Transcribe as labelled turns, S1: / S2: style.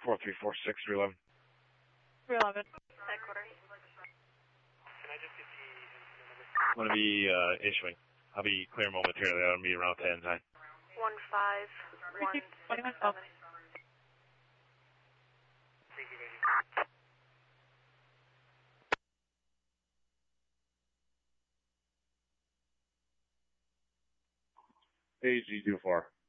S1: 434-6311.
S2: 311.
S3: Headquarters.
S1: I'm going to be issuing. I'll be clear momentarily. I'll be around 10 time.
S3: 15167.
S1: AG24.